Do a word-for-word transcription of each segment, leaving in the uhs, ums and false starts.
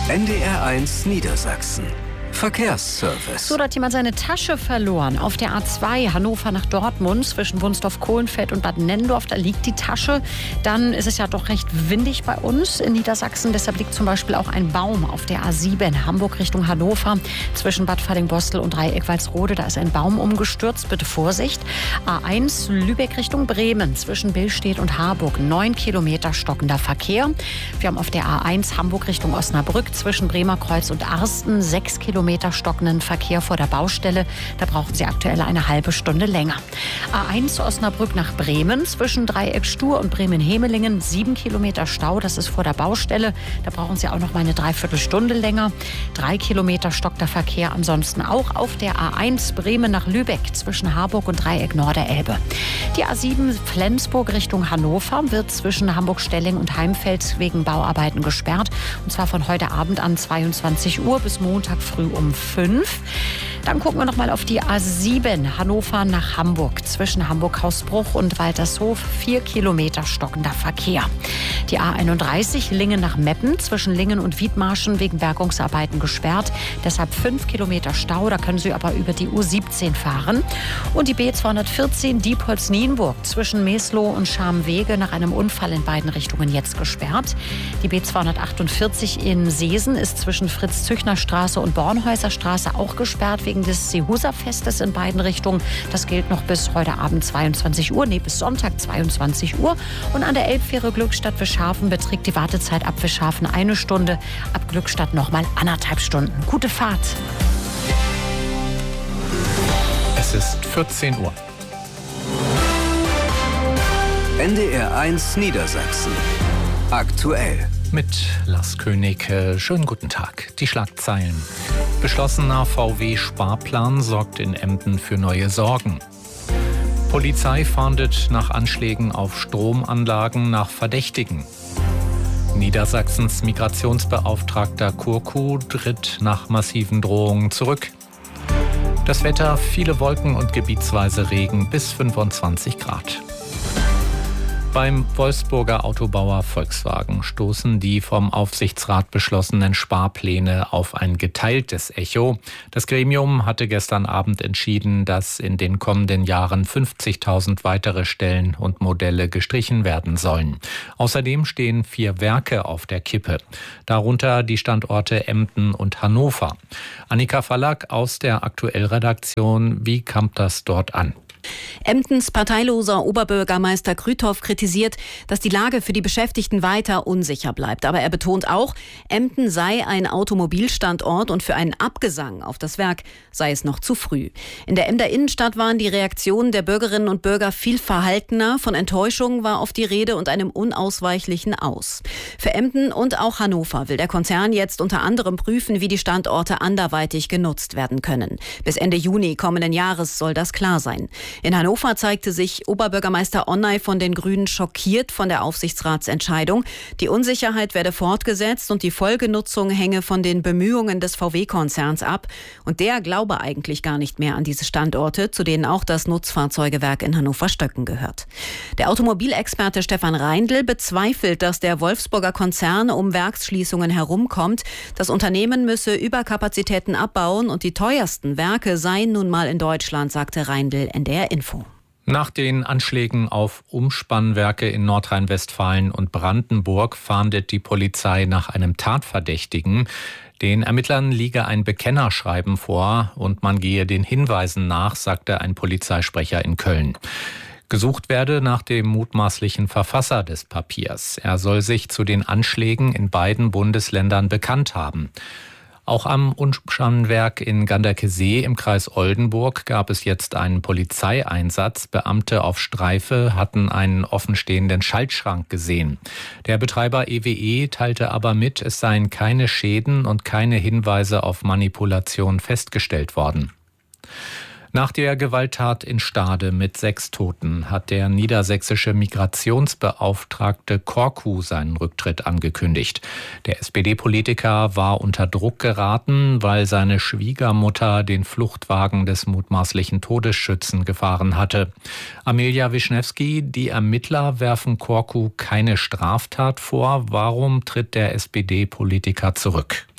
N D R eins Niedersachsen. Verkehrsservice. So, da hat jemand seine Tasche verloren. Auf der A zwei Hannover nach Dortmund zwischen Wunsdorf-Kohlenfeld und Bad Nennendorf, da liegt die Tasche. Dann ist es ja doch recht windig bei uns in Niedersachsen. Deshalb liegt zum Beispiel auch ein Baum auf der A sieben Hamburg Richtung Hannover zwischen Bad Fallingbostel und Dreieck-Walsrode. Da ist ein Baum umgestürzt. Bitte Vorsicht. A eins Lübeck Richtung Bremen zwischen Billstedt und Harburg. Neun Kilometer stockender Verkehr. Wir haben auf der A eins Hamburg Richtung Osnabrück zwischen Bremerkreuz und Arsten sechs Kilometer stockenden Verkehr vor der Baustelle. Da brauchen Sie aktuell eine halbe Stunde länger. A eins Osnabrück nach Bremen zwischen Dreieck-Stur und Bremen-Hemelingen. Sieben Kilometer Stau, das ist vor der Baustelle. Da brauchen Sie auch noch mal eine Dreiviertelstunde länger. Drei Kilometer stockter Verkehr ansonsten auch auf der A eins Bremen nach Lübeck zwischen Harburg und Dreieck Norderelbe. Die A sieben Flensburg Richtung Hannover wird zwischen Hamburg-Stelling und Heimfeld wegen Bauarbeiten gesperrt. Und zwar von heute Abend an zweiundzwanzig Uhr bis Montag früh um fünf. Dann gucken wir noch mal auf die A sieben Hannover nach Hamburg zwischen Hamburg-Hausbruch und Waltershof. Vier Kilometer stockender Verkehr. Die A einunddreißig Lingen nach Meppen zwischen Lingen und Wiedmarschen wegen Bergungsarbeiten gesperrt. Deshalb fünf Kilometer Stau. Da können Sie aber über die U siebzehn fahren. Und die B zweihundertvierzehn Diepholz-Nienburg zwischen Meslow und Scharmwege nach einem Unfall in beiden Richtungen jetzt gesperrt. Die B zweihundertachtundvierzig in Seesen ist zwischen Fritz-Züchner-Straße und Bornhäuser Straße auch gesperrt wegen des Seehuser-Festes in beiden Richtungen. Das gilt noch bis heute Abend zweiundzwanzig Uhr, nee, bis Sonntag zweiundzwanzig Uhr. Und an der Elbfähre Glückstadt-Wischhafen beträgt die Wartezeit ab Wischhafen eine Stunde, ab Glückstadt nochmal anderthalb Stunden. Gute Fahrt. Es ist vierzehn Uhr. N D R eins Niedersachsen. Aktuell. Mit Lars König. Schönen guten Tag. Die Schlagzeilen. Beschlossener V W-Sparplan sorgt in Emden für neue Sorgen. Polizei fahndet nach Anschlägen auf Stromanlagen nach Verdächtigen. Niedersachsens Migrationsbeauftragter Kurku tritt nach massiven Drohungen zurück. Das Wetter, viele Wolken und gebietsweise Regen bis fünfundzwanzig Grad. Beim Wolfsburger Autobauer Volkswagen stoßen die vom Aufsichtsrat beschlossenen Sparpläne auf ein geteiltes Echo. Das Gremium hatte gestern Abend entschieden, dass in den kommenden Jahren fünfzigtausend weitere Stellen und Modelle gestrichen werden sollen. Außerdem stehen vier Werke auf der Kippe, darunter die Standorte Emden und Hannover. Annika Fallack aus der Aktuell-Redaktion. Wie kam das dort an? Emdens parteiloser Oberbürgermeister Krüthoff kritisiert, dass die Lage für die Beschäftigten weiter unsicher bleibt. Aber er betont auch, Emden sei ein Automobilstandort und für einen Abgesang auf das Werk sei es noch zu früh. In der Emder Innenstadt waren die Reaktionen der Bürgerinnen und Bürger viel verhaltener. Von Enttäuschung war oft die Rede und einem unausweichlichen Aus. Für Emden und auch Hannover will der Konzern jetzt unter anderem prüfen, wie die Standorte anderweitig genutzt werden können. Bis Ende Juni kommenden Jahres soll das klar sein. In Hannover zeigte sich Oberbürgermeister Onnay von den Grünen schockiert von der Aufsichtsratsentscheidung. Die Unsicherheit werde fortgesetzt und die Folgenutzung hänge von den Bemühungen des V W-Konzerns ab. Und der glaube eigentlich gar nicht mehr an diese Standorte, zu denen auch das Nutzfahrzeugewerk in Hannover-Stöcken gehört. Der Automobilexperte Stefan Reindl bezweifelt, dass der Wolfsburger Konzern um Werksschließungen herumkommt. Das Unternehmen müsse Überkapazitäten abbauen und die teuersten Werke seien nun mal in Deutschland, sagte Reindl N D R Info. Nach den Anschlägen auf Umspannwerke in Nordrhein-Westfalen und Brandenburg fahndet die Polizei nach einem Tatverdächtigen. Den Ermittlern liege ein Bekennerschreiben vor und man gehe den Hinweisen nach, sagte ein Polizeisprecher in Köln. Gesucht werde nach dem mutmaßlichen Verfasser des Papiers. Er soll sich zu den Anschlägen in beiden Bundesländern bekannt haben. Auch am Umspannwerk in Ganderkesee im Kreis Oldenburg gab es jetzt einen Polizeieinsatz. Beamte auf Streife hatten einen offenstehenden Schaltschrank gesehen. Der Betreiber E W E teilte aber mit, es seien keine Schäden und keine Hinweise auf Manipulation festgestellt worden. Nach der Gewalttat in Stade mit sechs Toten hat der niedersächsische Migrationsbeauftragte Korku seinen Rücktritt angekündigt. Der S P D-Politiker war unter Druck geraten, weil seine Schwiegermutter den Fluchtwagen des mutmaßlichen Todesschützen gefahren hatte. Amelia Wischnewski, die Ermittler werfen Korku keine Straftat vor. Warum tritt der S P D-Politiker zurück?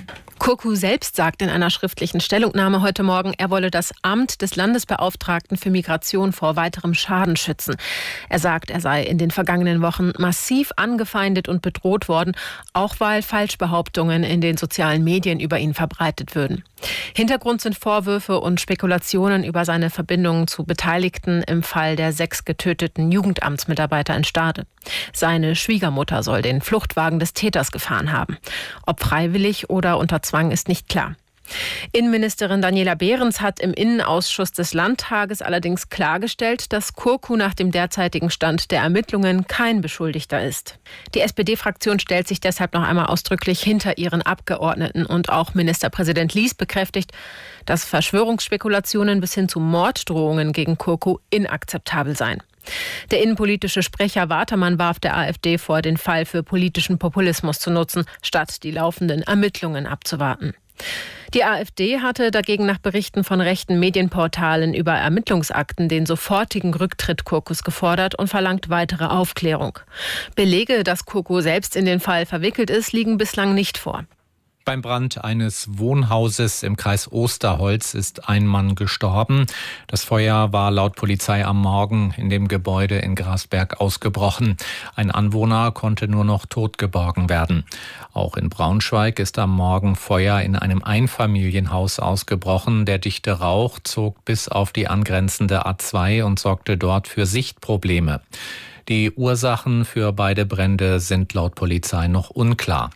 Kurku selbst sagt in einer schriftlichen Stellungnahme heute Morgen, er wolle das Amt des Landesbeauftragten für Migration vor weiterem Schaden schützen. Er sagt, er sei in den vergangenen Wochen massiv angefeindet und bedroht worden, auch weil Falschbehauptungen in den sozialen Medien über ihn verbreitet würden. Hintergrund sind Vorwürfe und Spekulationen über seine Verbindungen zu Beteiligten im Fall der sechs getöteten Jugendamtsmitarbeiter in Stade. Seine Schwiegermutter soll den Fluchtwagen des Täters gefahren haben. Ob freiwillig oder unter Zwang ist nicht klar. Innenministerin Daniela Behrens hat im Innenausschuss des Landtages allerdings klargestellt, dass Kurku nach dem derzeitigen Stand der Ermittlungen kein Beschuldigter ist. Die S P D-Fraktion stellt sich deshalb noch einmal ausdrücklich hinter ihren Abgeordneten und auch Ministerpräsident Lies bekräftigt, dass Verschwörungsspekulationen bis hin zu Morddrohungen gegen Kurku inakzeptabel seien. Der innenpolitische Sprecher Watermann warf der AfD vor, den Fall für politischen Populismus zu nutzen, statt die laufenden Ermittlungen abzuwarten. Die AfD hatte dagegen nach Berichten von rechten Medienportalen über Ermittlungsakten den sofortigen Rücktritt Kurkus gefordert und verlangt weitere Aufklärung. Belege, dass Kurku selbst in den Fall verwickelt ist, liegen bislang nicht vor. Beim Brand eines Wohnhauses im Kreis Osterholz ist ein Mann gestorben. Das Feuer war laut Polizei am Morgen in dem Gebäude in Grasberg ausgebrochen. Ein Anwohner konnte nur noch tot geborgen werden. Auch in Braunschweig ist am Morgen Feuer in einem Einfamilienhaus ausgebrochen. Der dichte Rauch zog bis auf die angrenzende A zwei und sorgte dort für Sichtprobleme. Die Ursachen für beide Brände sind laut Polizei noch unklar.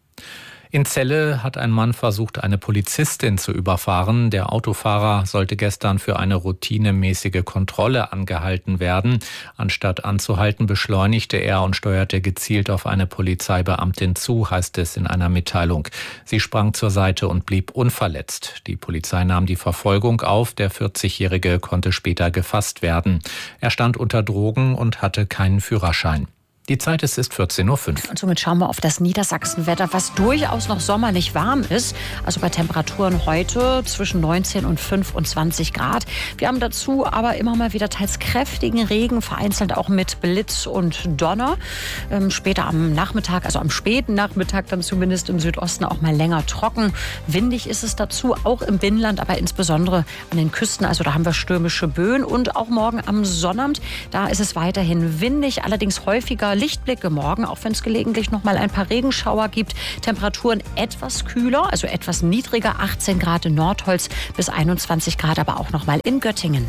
In Celle hat ein Mann versucht, eine Polizistin zu überfahren. Der Autofahrer sollte gestern für eine routinemäßige Kontrolle angehalten werden. Anstatt anzuhalten, beschleunigte er und steuerte gezielt auf eine Polizeibeamtin zu, heißt es in einer Mitteilung. Sie sprang zur Seite und blieb unverletzt. Die Polizei nahm die Verfolgung auf. Der vierzigjährige konnte später gefasst werden. Er stand unter Drogen und hatte keinen Führerschein. Die Zeit ist, ist vierzehn Uhr fünf. Und somit schauen wir auf das Niedersachsenwetter, was durchaus noch sommerlich warm ist. Also bei Temperaturen heute zwischen neunzehn und fünfundzwanzig Grad. Wir haben dazu aber immer mal wieder teils kräftigen Regen, vereinzelt auch mit Blitz und Donner. Ähm, später am Nachmittag, also am späten Nachmittag dann zumindest im Südosten auch mal länger trocken. Windig ist es dazu, auch im Binnenland, aber insbesondere an den Küsten. Also da haben wir stürmische Böen. Und auch morgen am Sonnabend, da ist es weiterhin windig, allerdings häufiger Lichtblicke morgen, auch wenn es gelegentlich noch mal ein paar Regenschauer gibt. Temperaturen etwas kühler, also etwas niedriger, achtzehn Grad in Nordholz bis einundzwanzig Grad, aber auch noch mal in Göttingen.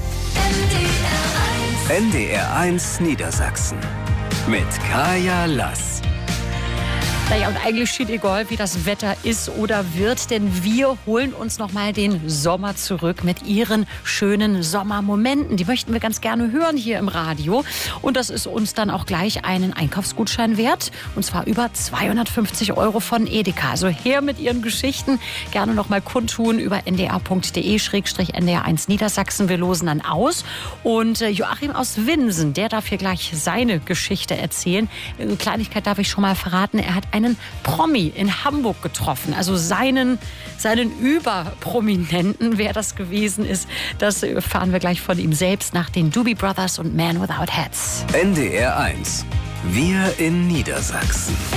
N D R eins Niedersachsen mit Kaya Lass. Naja, und eigentlich steht egal, wie das Wetter ist oder wird, denn wir holen uns noch mal den Sommer zurück mit Ihren schönen Sommermomenten. Die möchten wir ganz gerne hören hier im Radio. Und das ist uns dann auch gleich einen Einkaufsgutschein wert. Und zwar über zweihundertfünfzig Euro von Edeka. Also her mit Ihren Geschichten. Gerne noch mal kundtun über n d r punkt d e slash n d r eins Niedersachsen. Wir losen dann aus. Und Joachim aus Winsen, der darf hier gleich seine Geschichte erzählen. Eine Kleinigkeit darf ich schon mal verraten. Er hat einen Promi in Hamburg getroffen, also seinen, seinen Überprominenten, wer das gewesen ist, das erfahren wir gleich von ihm selbst nach den Doobie Brothers und Man Without Hats. N D R eins, wir in Niedersachsen.